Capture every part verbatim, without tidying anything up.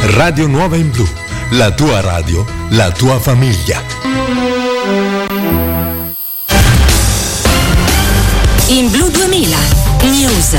Radio Nuova in Blu, la tua radio, la tua famiglia. In Blu duemila News.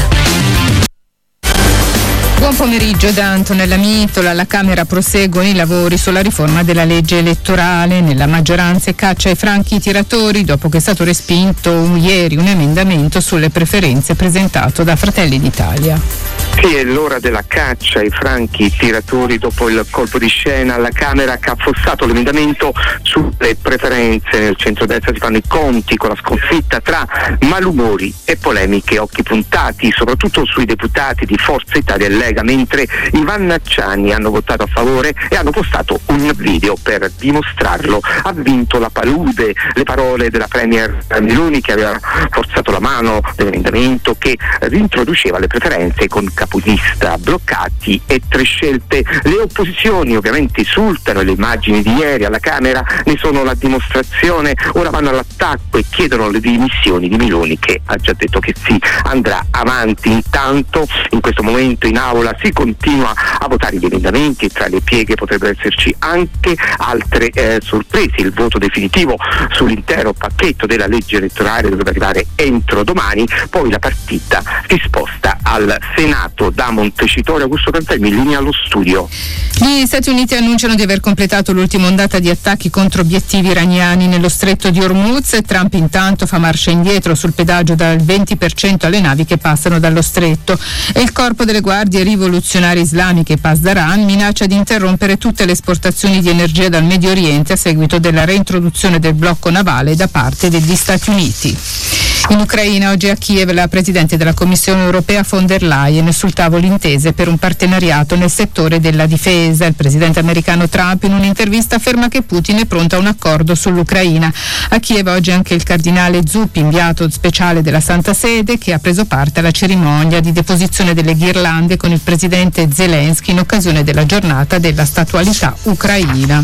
Buon pomeriggio da Antonella Mitola. La Camera proseguono i lavori sulla riforma della legge elettorale. Nella maggioranza e caccia ai franchi tiratori dopo che è stato respinto un, ieri un emendamento sulle preferenze presentato da Fratelli d'Italia. Sì, è l'ora della caccia ai franchi tiratori dopo il colpo di scena alla Camera che ha affossato l'emendamento sulle preferenze. Nel centrodestra si fanno i conti con la sconfitta tra malumori e polemiche, occhi puntati soprattutto sui deputati di Forza Italia e Lega, mentre i vannacciani hanno votato a favore e hanno postato un video per dimostrarlo. Ha vinto la palude, le parole della Premier Meloni, che aveva forzato la mano dell'emendamento che rintroduceva le preferenze con capolista bloccati e tre scelte. Le opposizioni ovviamente esultano e le immagini di ieri alla Camera ne sono la dimostrazione. Ora vanno all'attacco e chiedono le dimissioni di Meloni, che ha già detto che sì, andrà avanti. Intanto in questo momento in aula si continua a votare gli emendamenti e tra le pieghe potrebbero esserci anche altre eh, sorprese. Il voto definitivo sull'intero pacchetto della legge elettorale dovrebbe arrivare entro domani, poi la partita si sposta al Senato. Da Montecitorio, Augusto Cantelmi, in linea allo studio. Gli Stati Uniti annunciano di aver completato l'ultima ondata di attacchi contro obiettivi iraniani nello stretto di Hormuz. Trump intanto fa marcia indietro sul pedaggio dal venti per cento alle navi che passano dallo stretto, e il corpo delle guardie rivoluzionarie islamiche Pasdaran minaccia di interrompere tutte le esportazioni di energia dal Medio Oriente a seguito della reintroduzione del blocco navale da parte degli Stati Uniti. In Ucraina oggi a Kiev la Presidente della Commissione Europea von der Leyen sul tavolo intese per un partenariato nel settore della difesa. Il presidente americano Trump in un'intervista afferma che Putin è pronto a un accordo sull'Ucraina. A Kiev oggi anche il cardinale Zuppi, inviato speciale della Santa Sede, che ha preso parte alla cerimonia di deposizione delle ghirlande con il presidente Zelensky in occasione della giornata della statualità ucraina.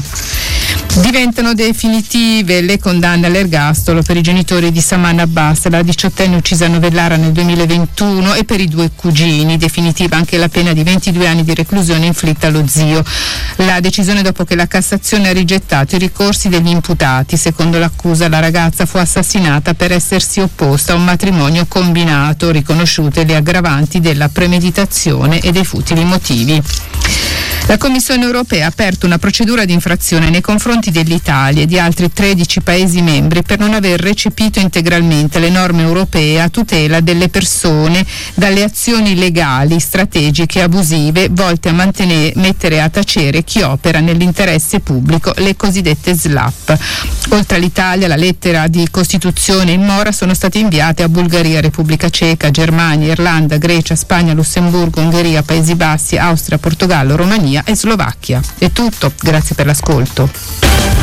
Diventano definitive le condanne all'ergastolo per i genitori di Saman Abbas, la diciottenne uccisa a Novellara nel duemilaventuno, e per i due cugini. Definitiva anche la pena di ventidue anni di reclusione inflitta allo zio. La decisione dopo che la Cassazione ha rigettato i ricorsi degli imputati. Secondo l'accusa la ragazza fu assassinata per essersi opposta a un matrimonio combinato, riconosciute le aggravanti della premeditazione e dei futili motivi. La Commissione europea ha aperto una procedura di infrazione nei confronti dell'Italia e di altri tredici Paesi membri per non aver recepito integralmente le norme europee a tutela delle persone dalle azioni legali, strategiche e abusive volte a mantenere, mettere a tacere chi opera nell'interesse pubblico, le cosiddette S L A P. Oltre all'Italia, la lettera di costituzione in mora sono state inviate a Bulgaria, Repubblica Ceca, Germania, Irlanda, Grecia, Spagna, Lussemburgo, Ungheria, Paesi Bassi, Austria, Portogallo, Romania e Slovacchia. È tutto, grazie per l'ascolto.